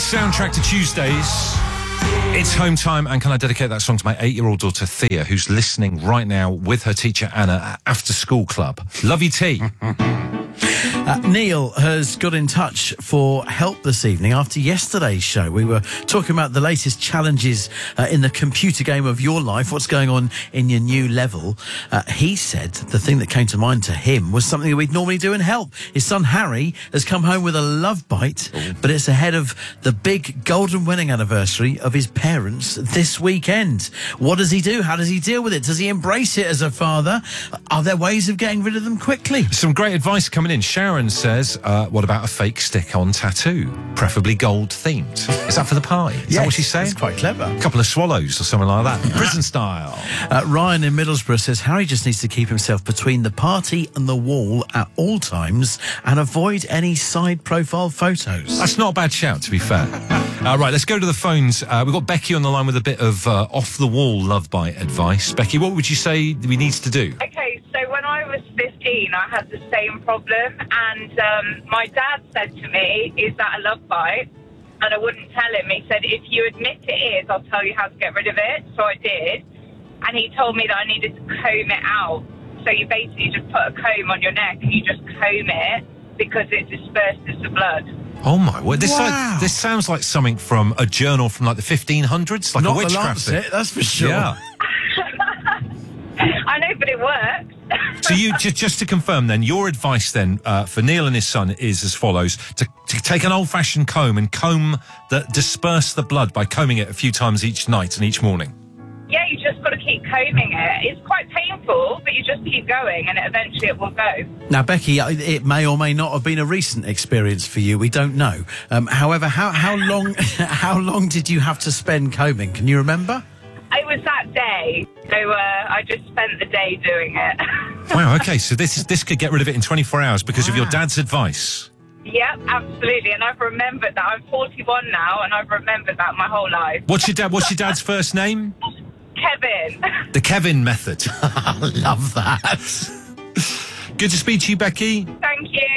soundtrack to Tuesdays. It's home time, and can I dedicate that song to my 8-year-old daughter Thea, who's listening right now with her teacher Anna at After School Club. Love you, T. Neil has got in touch for help this evening after yesterday's show. We were talking about the latest challenges in the computer game of your life, what's going on in your new level. He said the thing that came to mind to him was something that we'd normally do in help. His son Harry has come home with a love bite, but it's ahead of the big golden wedding anniversary of his parents this weekend. What does he do? How does he deal with it? Does he embrace it as a father? Are there ways of getting rid of them quickly? Some great advice coming in. Sharon says, what about a fake stick-on tattoo? Preferably gold-themed. Is that for the pie? Is that what she's saying? That's quite clever. A couple of swallows or something like that. Prison style. Ryan in Middlesbrough says Harry just needs to keep himself between the party and the wall at all times and avoid any side profile photos. That's not a bad shout, to be fair. Right, let's go to the phones. We've got Becky on the line with a bit of off-the-wall love bite advice. Becky, what would you say we need to do? Okay, so when I was 15, I had the same problem, and my dad said to me, "Is that a love bite?" And I wouldn't tell him. He said, "If you admit it is, I'll tell you how to get rid of it." So I did, and he told me that I needed to comb it out. So you basically just put a comb on your neck and you just comb it because it disperses the blood. Oh my word! Wow. This sounds like something from a journal from like the 1500s, like Not a the witchcraft thing. Lancet, that's for sure. Yeah. I know, but it works. So you just to confirm, then, your advice then for Neil and his son is as follows: to take an old-fashioned comb and disperse the blood by combing it a few times each night and each morning. Yeah, you just got to keep combing it. It's quite painful, but you just keep going, and eventually it will go. Now, Becky, it may or may not have been a recent experience for you. We don't know. However, how long how long did you have to spend combing? Can you remember? It was that day, so I just spent the day doing it. Wow. Okay. So this could get rid of it in 24 hours because of your dad's advice. Yep, absolutely, and I've remembered that. I'm 41 now, and I've remembered that my whole life. What's your dad's first name? Kevin. The Kevin method. I love that. Good to speak to you, Becky. Thank you.